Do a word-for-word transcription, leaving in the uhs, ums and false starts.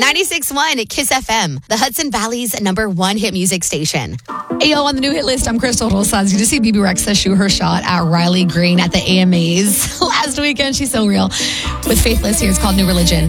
ninety-six point one Kiss F M, the Hudson Valley's number one hit music station. Ayo, on the new hit list, I'm Crystal Rosas. You just see B B Rexa shoot her shot at Riley Green at the A M As last weekend. She's so real. With Faithless here, it's called New Religion.